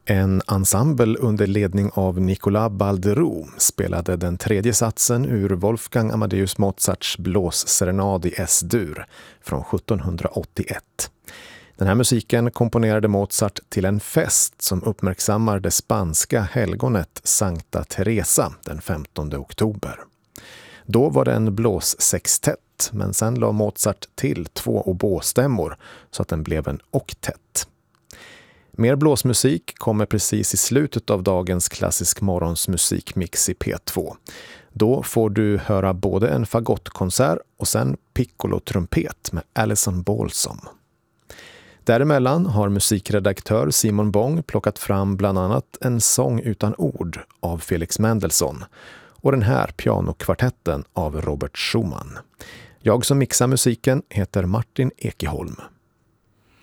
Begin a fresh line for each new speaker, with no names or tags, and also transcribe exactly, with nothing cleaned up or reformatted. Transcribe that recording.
En ensemble under ledning av Nicolas Balderoux spelade den tredje satsen ur Wolfgang Amadeus Mozarts blåsserenad i S-dur från sjuttonhundraåttioett. Den här musiken komponerade Mozart till en fest som uppmärksammar det spanska helgonet Sankta Teresa den femtonde oktober. Då var det en blåssextett, men sen la Mozart till två obostämmor så att den blev en oktett. Mer blåsmusik kommer precis i slutet av dagens klassisk morgonsmusikmix i P två. Då får du höra både en fagottkonsert och sen piccolo-trumpet med Alison Balsom. Däremellan har musikredaktör Simon Bong plockat fram bland annat En sång utan ord av Felix Mendelssohn och den här pianokvartetten av Robert Schumann. Jag som mixar musiken heter Martin Ekeholm.